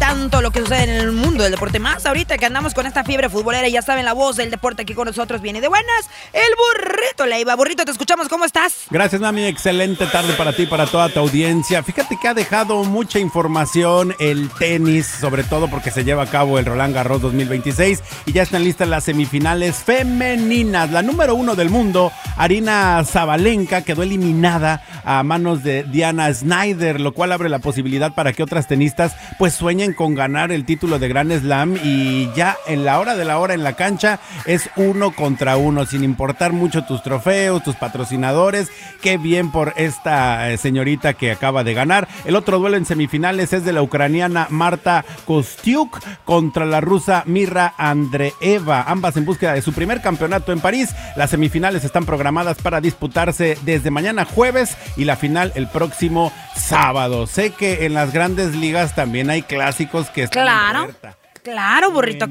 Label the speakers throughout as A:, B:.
A: tanto lo que sucede en el mundo del deporte. Más ahorita que andamos con esta fiebre futbolera, y ya saben, la voz del deporte aquí con nosotros viene de buenas. El Burrito Leiva. Burrito, te escuchamos. ¿Cómo estás?
B: Gracias, mami. Excelente tarde para ti y para toda tu audiencia. Fíjate que ha dejado mucha información el tenis, sobre todo porque se lleva a cabo el Roland Garros 2026 y ya están listas las semifinales femeninas. La número 1 del mundo, Aryna Sabalenka, quedó eliminada a manos de Diana Snyder, lo cual abre la posibilidad para que otras tenistas pues sueñen con ganar el título de Grand Slam, y ya en la hora de la hora en la cancha es 1 contra 1, sin importar mucho tus trofeos, tus patrocinadores. Qué bien por esta señorita que acaba de ganar. El otro duelo en semifinales es de la ucraniana Marta Kostyuk contra la rusa Mira Andreeva, ambas en búsqueda de su primer campeonato en París. Las semifinales están programadas para disputarse desde mañana jueves y la final el próximo sábado. Sé que en las grandes ligas también hay clásicos que están en puerta.
A: Claro, Burrito,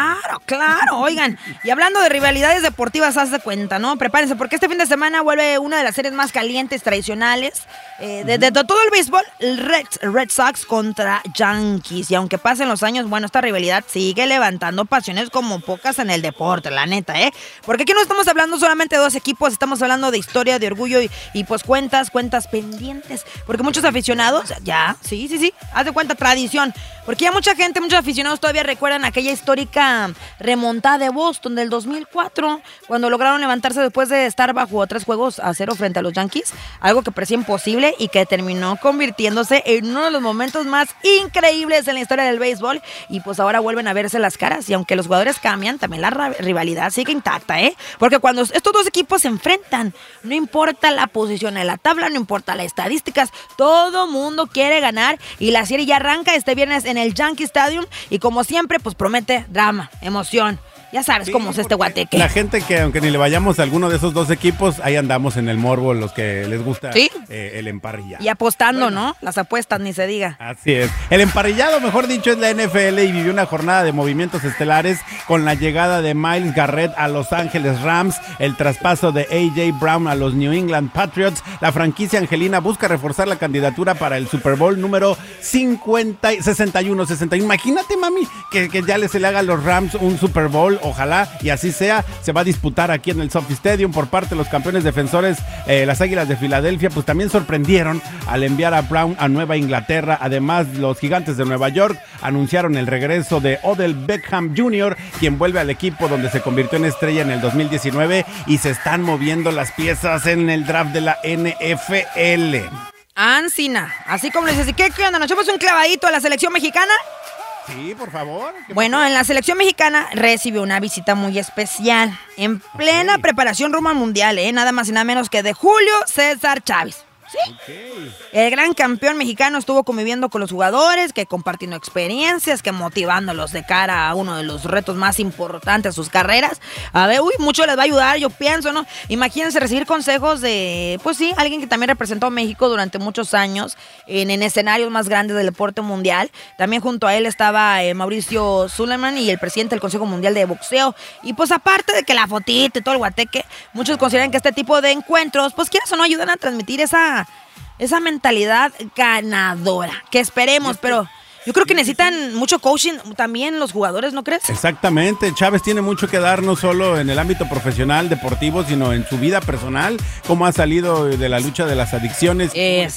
A: claro. Oigan, y hablando de rivalidades deportivas, haz de cuenta, ¿no? Prepárense, porque este fin de semana vuelve una de las series más calientes, tradicionales, de todo el béisbol, el Red Sox contra Yankees. Y aunque pasen los años, bueno, esta rivalidad sigue levantando pasiones como pocas en el deporte, la neta, ¿eh? Porque aquí no estamos hablando solamente de dos equipos, estamos hablando de historia, de orgullo y pues cuentas pendientes. Porque muchos aficionados, sí, haz de cuenta, tradición. Porque ya muchos aficionados todavía recuerdan aquella histórica remontada de Boston del 2004, cuando lograron levantarse después de estar bajo 3-0 frente a los Yankees, algo que parecía imposible y que terminó convirtiéndose en uno de los momentos más increíbles en la historia del béisbol. Y pues ahora vuelven a verse las caras, y aunque los jugadores cambian, también la rivalidad sigue intacta, ¿eh? Porque cuando estos dos equipos se enfrentan, no importa la posición en la tabla, no importa las estadísticas, todo mundo quiere ganar, y la serie ya arranca este viernes en el Yankee Stadium, y como siempre, pues promete drama, emoción. Ya sabes cómo es este guateque.
B: La gente que, aunque ni le vayamos a alguno de esos dos equipos, ahí andamos en el morbo, los que les gusta el emparrillado.
A: Y apostando, bueno, ¿no? Las apuestas, ni se diga.
B: Así es. El emparrillado, mejor dicho, es la NFL, y vivió una jornada de movimientos estelares con la llegada de Myles Garrett a Los Ángeles Rams, el traspaso de A.J. Brown a los New England Patriots. La franquicia angelina busca reforzar la candidatura para el Super Bowl número 61. Imagínate, mami, que ya se le haga a los Rams un Super Bowl. Ojalá y así sea. Se va a disputar aquí en el SoFi Stadium por parte de los campeones defensores, las Águilas de Filadelfia, pues también sorprendieron al enviar a Brown a Nueva Inglaterra. Además, los Gigantes de Nueva York anunciaron el regreso de Odell Beckham Jr., quien vuelve al equipo donde se convirtió en estrella en el 2019, y se están moviendo las piezas en el draft de la NFL.
A: Ancina, así como les dices, ¿qué onda? ¿Nos echamos un clavadito a la selección mexicana?
B: Sí, por favor.
A: Bueno, en la selección mexicana recibió una visita muy especial, en plena preparación rumbo al Mundial, nada más y nada menos que de Julio César Chávez. Sí. Okay. El gran campeón mexicano estuvo conviviendo con los jugadores, que compartiendo experiencias, que motivándolos de cara a uno de los retos más importantes de sus carreras. A ver, mucho les va a ayudar, yo pienso, ¿no? Imagínense recibir consejos de, pues sí, alguien que también representó a México durante muchos años en escenarios más grandes del deporte mundial. También junto a él estaba Mauricio Suleiman y el presidente del Consejo Mundial de Boxeo. Y pues aparte de que la fotita y todo el guateque, muchos consideran que este tipo de encuentros, pues quieras o no, ayudan a transmitir esa mentalidad ganadora, que esperemos, pero yo creo que necesitan mucho coaching también los jugadores, ¿no crees?
B: Exactamente, Chávez tiene mucho que dar, no solo en el ámbito profesional, deportivo, sino en su vida personal, cómo ha salido de la lucha de las adicciones.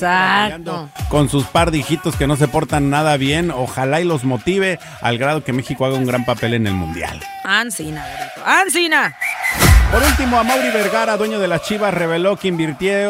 A: Exacto.
B: Con sus par de hijitos que no se portan nada bien, ojalá y los motive al grado que México haga un gran papel en el Mundial.
A: Ancina, bonito. ¡Ancina!
B: Por último, Amaury Vergara, dueño de las Chivas, reveló que invirtió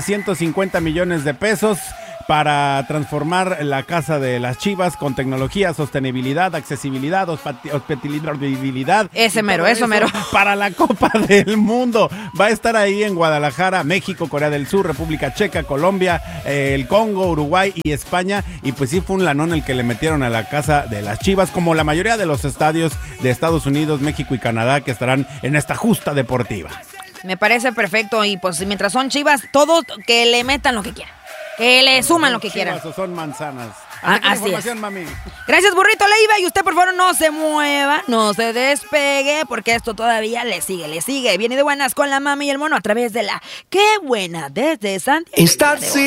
B: 750 millones de pesos para transformar la casa de las Chivas con tecnología, sostenibilidad, accesibilidad, hospitalidad.
A: Eso mero.
B: Para la Copa del Mundo. Va a estar ahí en Guadalajara, México, Corea del Sur, República Checa, Colombia, el Congo, Uruguay y España. Y pues sí fue un lanón el que le metieron a la casa de las Chivas, como la mayoría de los estadios de Estados Unidos, México y Canadá, que estarán en esta justa deportiva.
A: Me parece perfecto, y pues mientras son Chivas, todos que le metan lo que quieran. Que le suman lo que quieran.
B: O son manzanas.
A: Así es. Mami. Gracias, Burrito Leiva. Y usted, por favor, no se mueva, no se despegue, porque esto todavía le sigue. Viene de buenas con la mami y el mono a través de la Qué Buena desde Santiago.